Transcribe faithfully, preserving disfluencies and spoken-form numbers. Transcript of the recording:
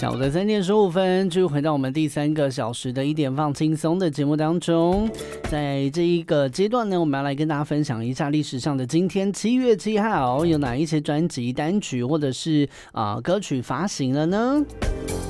下午的三点十五分，继续回到我们第三个小时的一点放轻松的节目当中。在这一个阶段呢，我们要来跟大家分享一下历史上的今天七月七号有哪一些专辑、单曲或者是啊、呃、歌曲发行了呢？